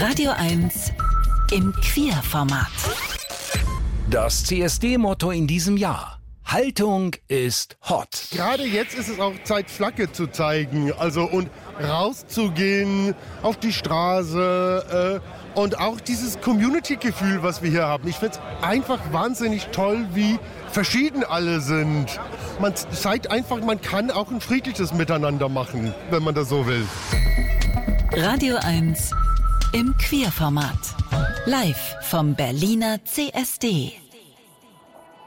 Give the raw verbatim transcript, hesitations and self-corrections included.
Radio eins im Queerformat. Das C S D-Motto in diesem Jahr: Haltung ist hot. Gerade jetzt ist es auch Zeit, Flagge zu zeigen, also und rauszugehen auf die Straße äh, und auch dieses Community-Gefühl, was wir hier haben. Ich finde es einfach wahnsinnig toll, wie verschieden alle sind. Man zeigt einfach, man kann auch ein friedliches Miteinander machen, wenn man das so will. Radio eins im Queerformat. Live vom Berliner C S D.